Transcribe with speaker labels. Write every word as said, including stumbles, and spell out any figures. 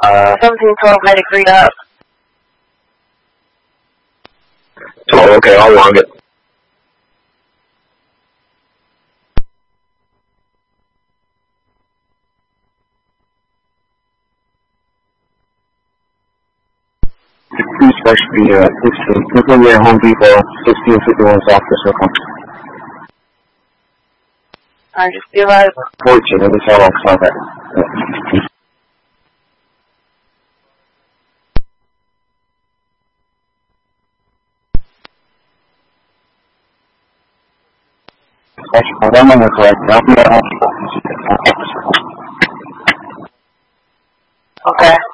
Speaker 1: Uh, seventeen twelve had agreed up.
Speaker 2: Oh, okay, I'll log it. Please first be uh, sixteen. People near Home Depot, sixteen fifty-one South Circle.
Speaker 1: Alright, just be alive.
Speaker 2: fourteen, let me tell on contact. I'm on the correct. I'll be at home.
Speaker 1: Okay.